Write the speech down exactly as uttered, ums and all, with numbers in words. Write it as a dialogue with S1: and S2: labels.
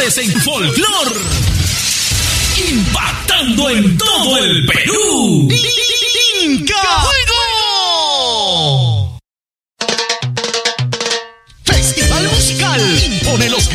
S1: novedades en folclor. Impactando en todo el Perú. ¡Inca Juego! Festival musical impone los